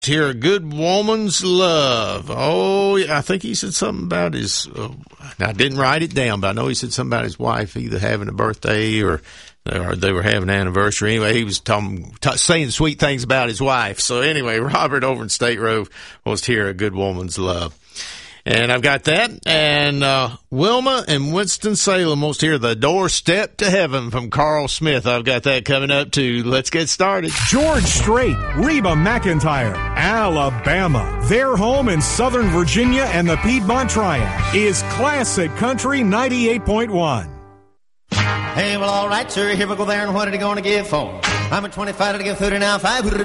Hear a good woman's love. Oh, I think he said something about his. Now, I didn't write it down, but I know he said something about his wife either having a birthday or they were having an anniversary. Anyway, he was saying sweet things about his wife. So anyway, Robert over in State Road wants to hear a good woman's love. And I've got that. And Wilma and Winston-Salem wants to hear The Doorstep to Heaven from Carl Smith. I've got that coming up, too. Let's get started. George Strait, Reba McEntire, Alabama. Their home in Southern Virginia and the Piedmont Triad is Classic Country 98.1. Hey, well, all right, sir. Here we go there. And what are you going to give for? I'm at 25 to give 30 now. 5.